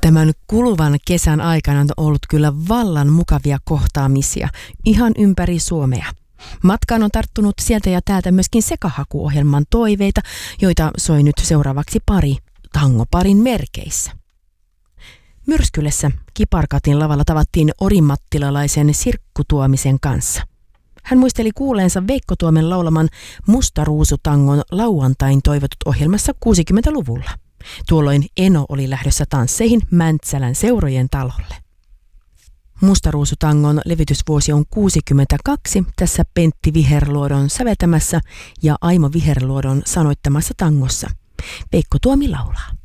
Tämän kuluvan kesän aikana on ollut kyllä vallan mukavia kohtaamisia ihan ympäri Suomea. Matkaan on tarttunut sieltä ja täältä myöskin Sekahaku-ohjelman toiveita, joita soi nyt seuraavaksi pari tangoparin merkeissä. Myrskylässä Kiparkatin lavalla tavattiin orimattilalaisen Sirkku Tuomisen kanssa. Hän muisteli kuuleensa Veikko Tuomen laulaman Musta ruusutangon lauantain toivotut ohjelmassa 60-luvulla. Tuolloin Eno oli lähdössä tansseihin Mäntsälän seurojen talolle. Musta ruusutangon levytysvuosi on 62, tässä Pentti Viherluodon säveltämässä ja Aimo Viherluodon sanoittamassa tangossa. Veikko Tuomi laulaa.